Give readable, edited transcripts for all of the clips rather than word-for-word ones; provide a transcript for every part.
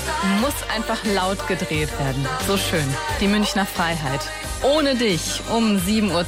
Muss einfach laut gedreht werden. So schön. Die Münchner Freiheit. Ohne dich um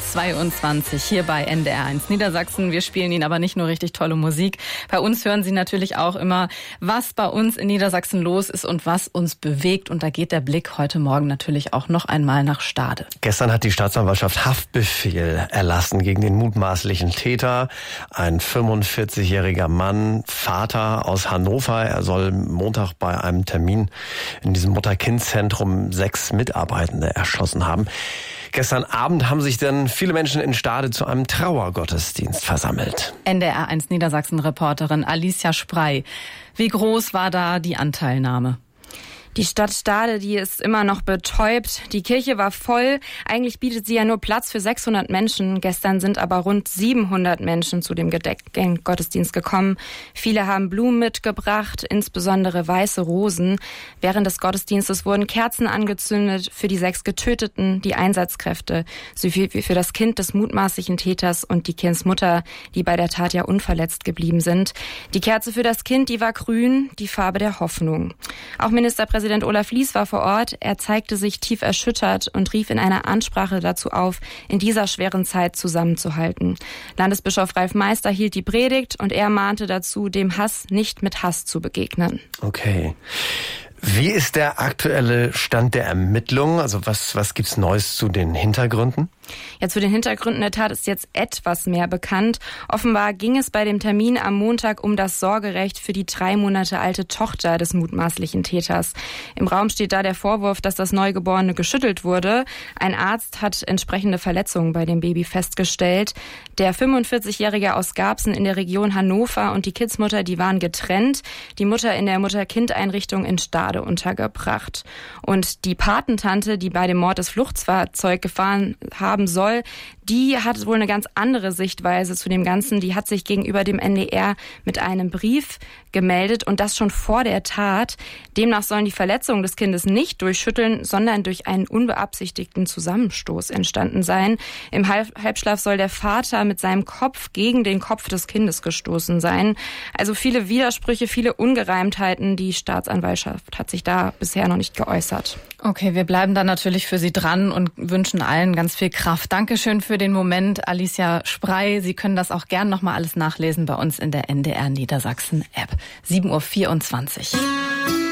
7.22 Uhr hier bei NDR1 Niedersachsen. Wir spielen Ihnen aber nicht nur richtig tolle Musik. Bei uns hören Sie natürlich auch immer, was bei uns in Niedersachsen los ist und was uns bewegt. Und da geht der Blick heute Morgen natürlich auch noch einmal nach Stade. Gestern hat die Staatsanwaltschaft Haftbefehl erlassen gegen den mutmaßlichen Täter. Ein 45-jähriger Mann, Vater aus Hannover. Er soll Montag bei einem Termin in diesem Mutter-Kind-Zentrum 6 Mitarbeitende erschossen haben. Gestern Abend haben sich dann viele Menschen in Stade zu einem Trauergottesdienst versammelt. NDR1 Niedersachsen-Reporterin Alicia Sprey. Wie groß war da die Anteilnahme? Die Stadt Stade, die ist immer noch betäubt. Die Kirche war voll. Eigentlich bietet sie ja nur Platz für 600 Menschen. Gestern sind aber rund 700 Menschen zu dem gedeckten Gottesdienst gekommen. Viele haben Blumen mitgebracht, insbesondere weiße Rosen. Während des Gottesdienstes wurden Kerzen angezündet für die 6 Getöteten, die Einsatzkräfte, sowie für das Kind des mutmaßlichen Täters und die Kindsmutter, die bei der Tat ja unverletzt geblieben sind. Die Kerze für das Kind, die war grün, die Farbe der Hoffnung. Auch Ministerpräsident Olaf Lies war vor Ort. Er zeigte sich tief erschüttert und rief in einer Ansprache dazu auf, in dieser schweren Zeit zusammenzuhalten. Landesbischof Ralf Meister hielt die Predigt und er mahnte dazu, dem Hass nicht mit Hass zu begegnen. Okay. Wie ist der aktuelle Stand der Ermittlungen? Also was gibt's Neues zu den Hintergründen? Ja, zu den Hintergründen der Tat ist jetzt etwas mehr bekannt. Offenbar ging es bei dem Termin am Montag um das Sorgerecht für die 3 Monate alte Tochter des mutmaßlichen Täters. Im Raum steht da der Vorwurf, dass das Neugeborene geschüttelt wurde. Ein Arzt hat entsprechende Verletzungen bei dem Baby festgestellt. Der 45-Jährige aus Garbsen in der Region Hannover und die Kindsmutter, die waren getrennt. Die Mutter in der Mutter-Kind-Einrichtung in Stade untergebracht. Und die Patentante, die bei dem Mord das Fluchtfahrzeug gefahren haben soll, die hat wohl eine ganz andere Sichtweise zu dem Ganzen. Die hat sich gegenüber dem NDR mit einem Brief gemeldet und das schon vor der Tat. Demnach sollen die Verletzungen des Kindes nicht durch Schütteln, sondern durch einen unbeabsichtigten Zusammenstoß entstanden sein. Im Halbschlaf soll der Vater mit seinem Kopf gegen den Kopf des Kindes gestoßen sein. Also viele Widersprüche, viele Ungereimtheiten. Die Staatsanwaltschaft hat sich da bisher noch nicht geäußert. Okay, wir bleiben dann natürlich für Sie dran und wünschen allen ganz viel Kraft. Dankeschön für den Moment, Alicia Sprey. Sie können das auch gern nochmal alles nachlesen bei uns in der NDR Niedersachsen App. 7.24 Uhr.